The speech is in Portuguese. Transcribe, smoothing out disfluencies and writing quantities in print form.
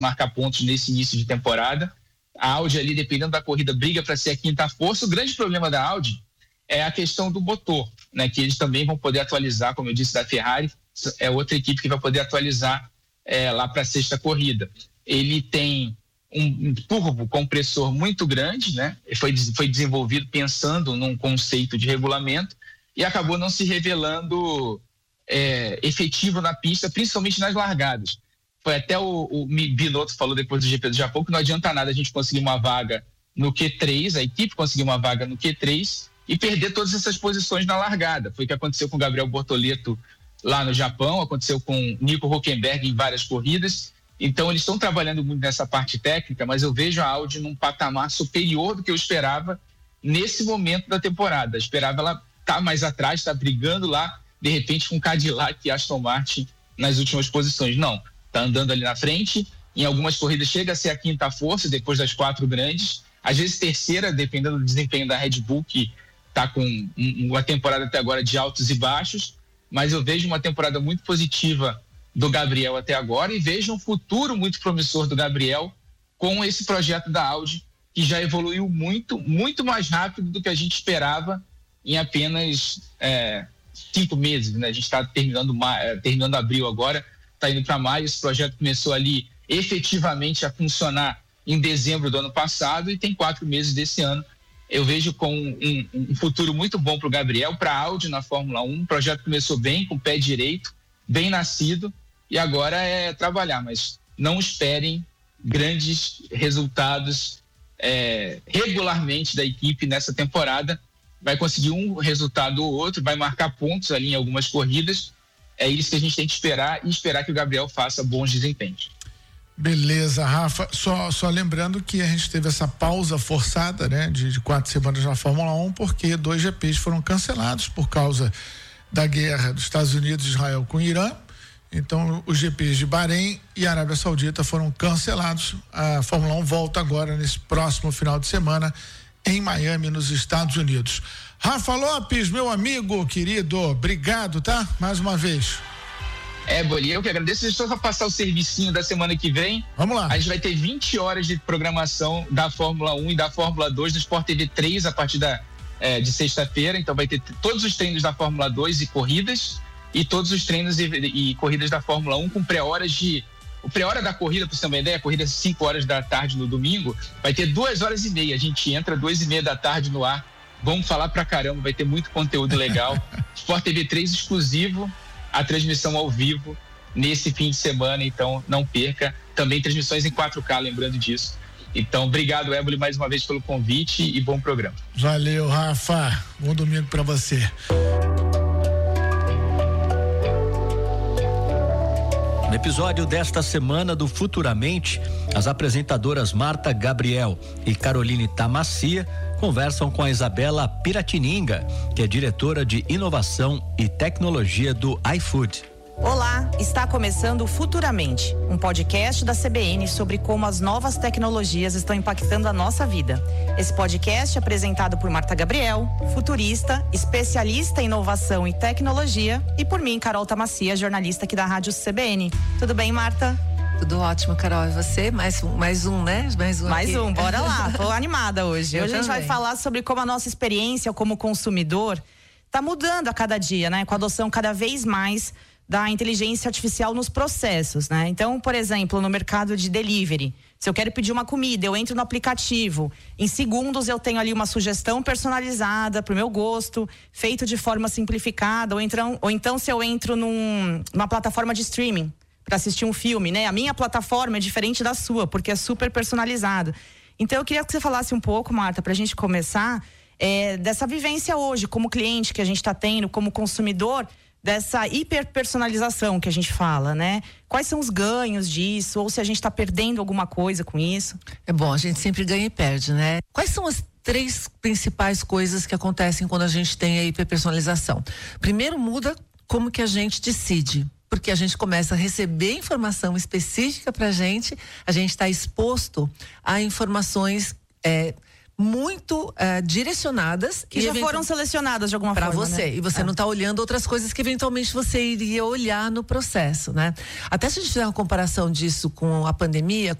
marcar pontos nesse início de temporada. A Audi ali, dependendo da corrida, briga para ser a quinta força. O grande problema da Audi é a questão do motor, né? Que eles também vão poder atualizar, como eu disse, da Ferrari. É outra equipe que vai poder atualizar lá para a sexta corrida. Ele tem um turbo compressor muito grande, né? Foi desenvolvido pensando num conceito de regulamento e acabou não se revelando efetivo na pista, principalmente nas largadas. Foi até o Binotto falou depois do GP do Japão que não adianta nada a gente conseguir uma vaga no Q3, a equipe conseguir uma vaga no Q3 e perder todas essas posições na largada. Foi o que aconteceu com o Gabriel Bortoleto lá no Japão, aconteceu com Nico Hülkenberg em várias corridas. Então eles estão trabalhando muito nessa parte técnica, mas eu vejo a Audi num patamar superior do que eu esperava nesse momento da temporada. Eu esperava ela estar mais atrás, estar brigando lá, de repente com Cadillac e Aston Martin nas últimas posições. Não, está andando ali na frente, em algumas corridas chega a ser a quinta força depois das 4 grandes, às vezes terceira, dependendo do desempenho da Red Bull, que está com uma temporada até agora de altos e baixos, mas eu vejo uma temporada muito positiva do Gabriel até agora e vejo um futuro muito promissor do Gabriel com esse projeto da Audi, que já evoluiu muito, muito mais rápido do que a gente esperava em apenas 5 meses, né? A gente está terminando abril agora, está indo para maio. Esse projeto começou ali efetivamente a funcionar em dezembro do ano passado e tem 4 meses desse ano. Eu vejo com um futuro muito bom para o Gabriel, para a Audi na Fórmula 1. O projeto começou bem, com o pé direito, bem nascido, e agora é trabalhar, mas não esperem grandes resultados regularmente da equipe nessa temporada. Vai conseguir um resultado ou outro, vai marcar pontos ali em algumas corridas. É isso que a gente tem que esperar e esperar que o Gabriel faça bons desempenhos. Beleza, Rafa. Só lembrando que a gente teve essa pausa forçada, né, de 4 semanas na Fórmula 1, porque 2 GPs foram cancelados por causa da guerra dos Estados Unidos e Israel com o Irã. Então, os GPs de Bahrein e Arábia Saudita foram cancelados. A Fórmula 1 volta agora nesse próximo final de semana em Miami, nos Estados Unidos. Rafa Lopes, meu amigo querido, obrigado, tá? Mais uma vez. Boli, eu que agradeço. Deixa eu só passar o servicinho da semana que vem. Vamos lá. A gente vai ter 20 horas de programação da Fórmula 1 e da Fórmula 2 no Sport TV 3 a partir de sexta-feira. Então vai ter todos os treinos da Fórmula 2 e corridas e todos os treinos e corridas da Fórmula 1 com pré-horas o pré-hora da corrida, para você ter uma ideia, a corrida é 5 horas da tarde no domingo, vai ter 2h30. A gente entra 2h30 da tarde no ar. Vamos falar pra caramba, vai ter muito conteúdo legal. Sport TV 3 exclusivo, a transmissão ao vivo nesse fim de semana, então não perca. Também transmissões em 4K, lembrando disso. Então, obrigado, Éboli, mais uma vez pelo convite e bom programa. Valeu, Rafa. Bom domingo pra você. No episódio desta semana do Futuramente, as apresentadoras Marta Gabriel e Caroline Tamassia conversam com a Isabela Piratininga, que é diretora de inovação e tecnologia do iFood. Olá, está começando o Futuramente, um podcast da CBN sobre como as novas tecnologias estão impactando a nossa vida. Esse podcast é apresentado por Marta Gabriel, futurista, especialista em inovação e tecnologia, e por mim, Carol Tamassia, jornalista aqui da Rádio CBN. Tudo bem, Marta? Tudo ótimo, Carol. E você? Mais um, né? Mais um, bora lá. Tô animada hoje. Hoje a gente vai falar sobre como a nossa experiência como consumidor está mudando a cada dia, né? Com a adoção cada vez mais da inteligência artificial nos processos, né? Então, por exemplo, no mercado de delivery, se eu quero pedir uma comida, eu entro no aplicativo, em segundos eu tenho ali uma sugestão personalizada para o meu gosto, feito de forma simplificada, ou então se eu entro numa plataforma de streaming para assistir um filme, né? A minha plataforma é diferente da sua, porque é super personalizado. Então, eu queria que você falasse um pouco, Marta, para a gente começar, dessa vivência hoje, como cliente que a gente está tendo, como consumidor, dessa hiperpersonalização que a gente fala, né? Quais são os ganhos disso? Ou se a gente está perdendo alguma coisa com isso? É bom, a gente sempre ganha e perde, né? Quais são as 3 principais coisas que acontecem quando a gente tem a hiperpersonalização? Primeiro, muda como que a gente decide. Porque a gente começa a receber informação específica pra gente, a gente está exposto a informações muito direcionadas. Que já foram selecionadas de alguma forma. Para você. Né? E você não está olhando outras coisas que eventualmente você iria olhar no processo, né? Até se a gente fizer uma comparação disso com a pandemia,